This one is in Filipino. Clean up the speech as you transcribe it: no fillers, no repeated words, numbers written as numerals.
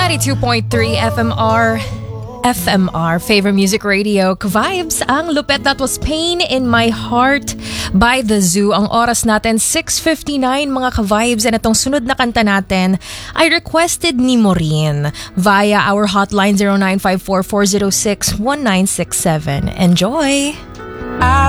92.3 FMR, Favorite Music Radio. Vibes ang lupet. That was Pain in My Heart by The Zoo. Ang oras natin, 6:59 mga ka-vibes. And itong sunod na kanta natin ay requested ni Maureen via our hotline 0954-406-1967. Enjoy!